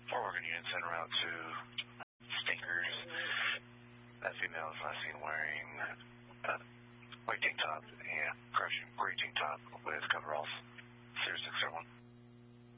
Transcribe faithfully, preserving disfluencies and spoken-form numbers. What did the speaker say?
four Oregon units en route to Stinkers. That female is last seen wearing a white tank top and correction, gray tank top with coveralls. zero six zero one.